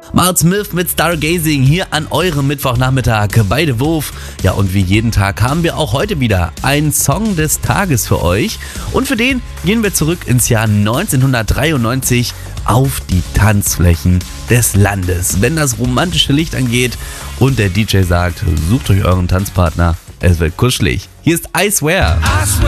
Miles Smith mit Stargazing hier an eurem Mittwochnachmittag bei The Wurf. Ja, und wie jeden Tag haben wir auch heute wieder einen Song des Tages für euch. Und für den gehen wir zurück ins Jahr 1993 auf die Tanzflächen des Landes. Wenn das romantische Licht angeht und der DJ sagt, sucht euch euren Tanzpartner, es wird kuschelig. Hier ist I Swear.